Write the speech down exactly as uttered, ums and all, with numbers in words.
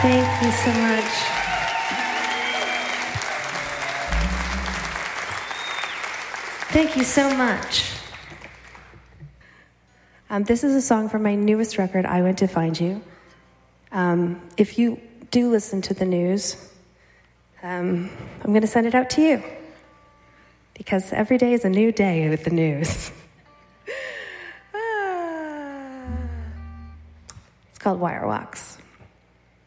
Thank you so much. Thank you so much. Um, this is a song from my newest record, I Went to Find You. Um, if you do listen to the news, um, I'm going to send it out to you. Because every day is a new day with the news. ah. It's called Wire Walks.